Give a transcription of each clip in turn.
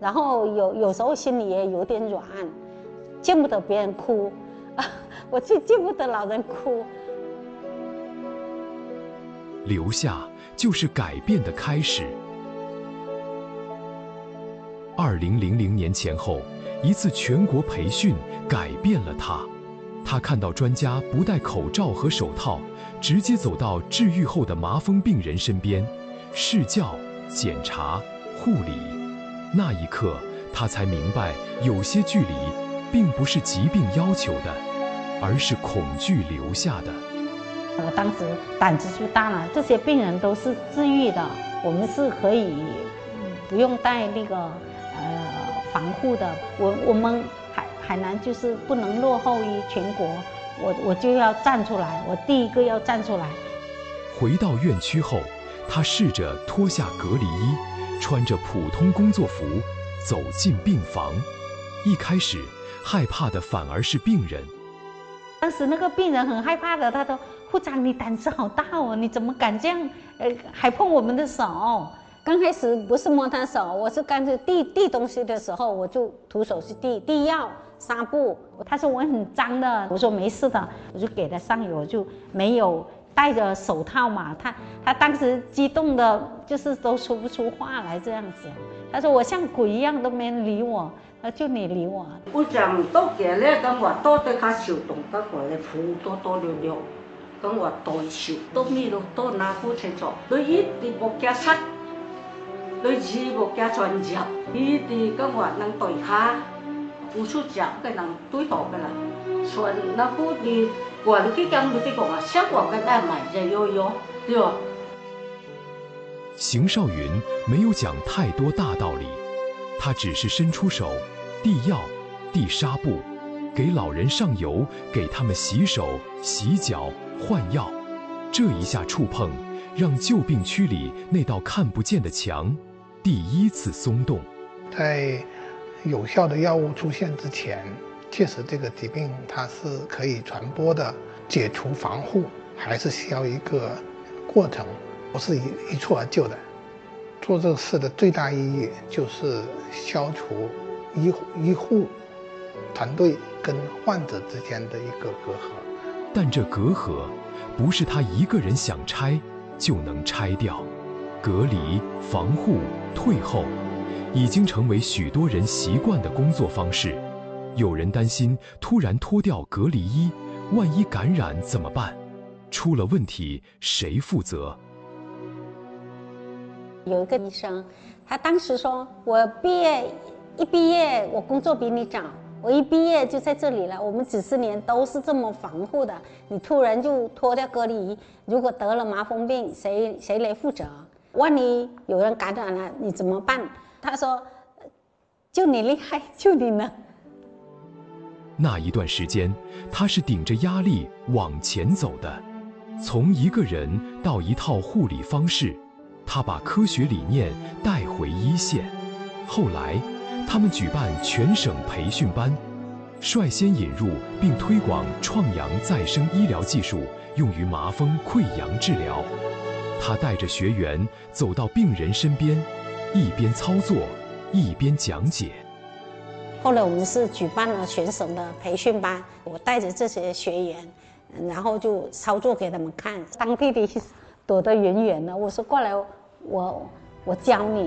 然后有时候心里也有点软，见不得别人哭，我就见不得老人哭。 留下就是改变的开始。2000年前后，一次全国培训改变了他。他看到专家不戴口罩和手套，直接走到治愈后的麻风病人身边，试教、检查、护理。那一刻，他才明白，有些距离并不是疾病要求的，而是恐惧留下的。 我当时胆子就大了，这些病人都是治愈的，我们是可以不用戴那个防护的。我们海南就是不能落后于全国，我就要站出来，我第一个要站出来。 回到院区后，他试着脱下隔离衣，穿着普通工作服走进病房。一开始害怕的反而是病人。 当时那个病人很害怕的，他说：“护长，你胆子好大哦，你怎么敢这样？还碰我们的手？”刚开始不是摸他手，我是干脆递东西的时候，我就徒手去递药、纱布。他说我很脏的，我说没事的，我就给他上油，我就没有戴着手套嘛。他当时激动的，就是都说不出话来这样子。他说我像鬼一样都没人理我。就你理我。 我講到嘅咧，咁我多對佢小動嗰個咧，苦多了了，咁我代少都咪咯，多拿苦清楚。佢一啲冇加塞，佢只冇加專業，一啲咁我能對下，唔出獎嘅能對到嘅啦。所以那苦啲我哋啲咁啲講啊，香港嘅大買就有，對吧？ 邢少云没有讲太多大道理，他只是伸出手。递药、递纱布，给老人上油，给他们洗手、洗脚、换药。这一下触碰，让旧病区里那道看不见的墙第一次松动。 在有效的药物出现之前，确实这个疾病它是可以传播的，解除防护还是需要一个过程，不是一蹴而就的。做这个事的最大意义就是消除医护团队跟患者之间的一个隔阂， 但这隔阂不是他一个人想拆就能拆掉。隔离、防护、退后，已经成为许多人习惯的工作方式。有人担心突然脱掉隔离衣，万一感染怎么办？出了问题谁负责？ 有一个医生，他当时说：“我一毕业，我工作比你早，我一毕业就在这里了。我们几十年都是这么防护的，你突然就脱掉隔离衣，如果得了麻风病，谁来负责？万一有人感染了，你怎么办？”他说：“就你厉害，就你能。” 那一段时间，他是顶着压力往前走的，从一个人到一套护理方式，他把科学理念带回一线。后来他们举办全省培训班，率先引入并推广创阳再生医疗技术，用于麻风溃疡治疗。他带着学员走到病人身边，一边操作一边讲解。 后来我们是举办了全省的培训班，我带着这些学员，然后就操作给他们看。当地的躲得远远的，我说过来，我教你。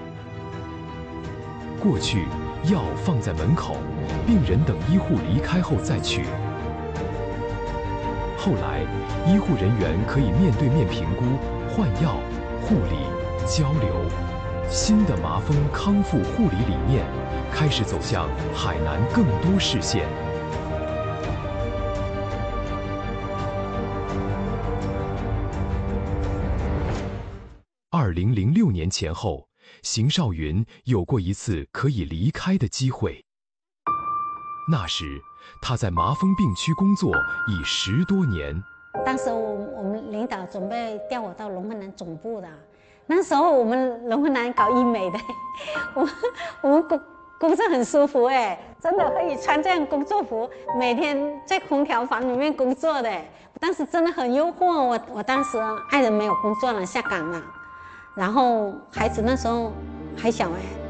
过去药放在门口，病人等医护离开后再取。后来医护人员可以面对面评估、换药、护理、交流。新的麻风康复护理理念开始走向海南更多市县。2006年前后，邢少云有过一次可以离开的机会。那时他在麻风病区工作已10多年。 当时我们领导准备调我到龙河南总部的，那时候我们龙河南搞医美的，我们工作很舒服哎，真的可以穿这样工作服，每天在空调房里面工作的。当时真的很诱惑我当时爱人没有工作了，下岗了，然后孩子那时候还小哎。